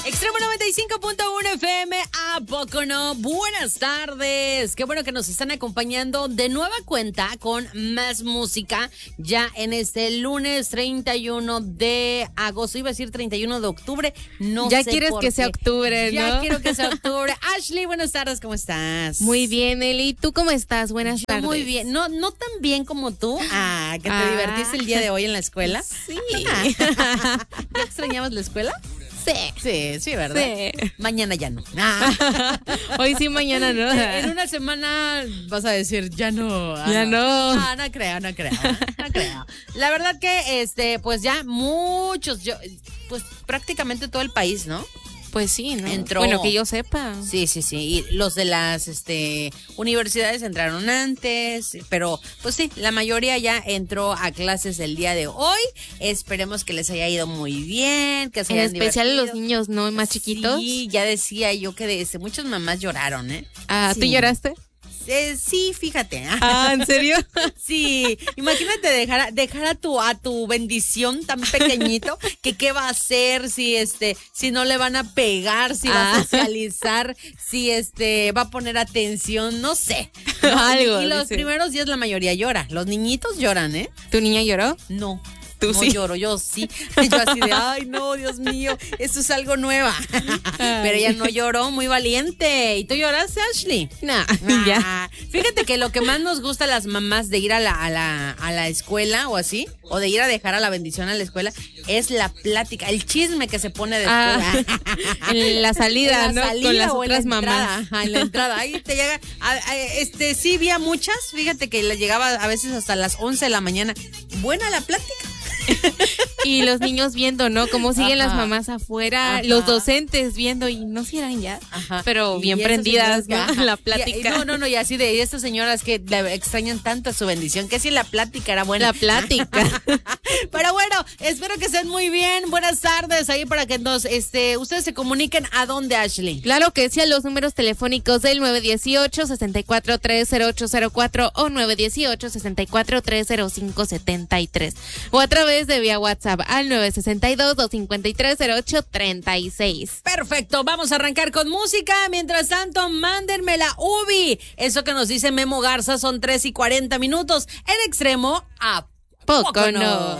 Extremo 95.1 FM, ¿a poco no? Buenas tardes. Qué bueno que nos están acompañando de nueva cuenta con más música ya en este lunes 31 de agosto. Iba a decir 31 de octubre. No ya sé quieres por que qué. sea octubre, ¿no? Ya quiero que sea octubre. Ashley, buenas tardes, ¿cómo estás? Muy bien, Eli. ¿Tú cómo estás? Buenas tardes. Muy bien. No tan bien como tú. Que te divertiste el día de hoy en la escuela. Sí. ¿Ya extrañabas la escuela? Sí, ¿verdad? Sí. Mañana ya no. Hoy sí, mañana no. En una semana vas a decir, ya no. Ya no. No creo. La verdad que, pues ya muchos, pues prácticamente todo el país, ¿no? Pues sí, ¿no? Entró. Bueno, que yo sepa. Sí. Y los de las universidades entraron antes, pero pues sí, la mayoría ya entró a clases el día de hoy. Esperemos que les haya ido muy bien, que se hayan especial divertido. Los niños, ¿no? Más chiquitos. Sí, ya decía yo que muchas mamás lloraron, ¿eh? ¿Tú lloraste? Sí, fíjate. ¿En serio? Sí, imagínate dejar a tu bendición tan pequeñito que qué va a hacer si no le van a pegar, si va a socializar, si va a poner atención, no sé. ¿No? Algo. Y los primeros días la mayoría llora. Los niñitos lloran, ¿eh? ¿Tu niña lloró? No. ¿Tú no sí? lloro, yo sí. Yo así de, ay, no, Dios mío, esto es algo nueva. Pero ella no lloró, muy valiente. ¿Y tú lloraste, Ashley? No, ya. Fíjate que lo que más nos gusta a las mamás de ir a la escuela o así, o de ir a dejar a la bendición a la escuela, es la plática, el chisme que se pone después. En la salida, en la ¿no? salida Con las o otras en la mamás. entrada. En la entrada. Ahí te llega. Sí, vi a muchas. Fíjate que le llegaba a veces hasta las 11 de la mañana. Buena la plática. Y los niños viendo, ¿no? Cómo siguen las mamás afuera, los docentes viendo y no cierran ya, pero bien prendidas, ¿no? La plática. No, y así de estas señoras que le extrañan tanto a su bendición, que si la plática era buena. La plática. Pero bueno, espero que estén muy bien. Buenas tardes ahí para que ustedes se comuniquen. ¿A dónde, Ashley? Claro que sí, a los números telefónicos del 918-64-30804 o 918-64-30573 o a través de vía WhatsApp al 962-253-0836. Perfecto, vamos a arrancar con música. Mientras tanto, mándenme la UBI. Eso que nos dice Memo Garza, son 3:40 minutos. En extremo, ¿a poco no?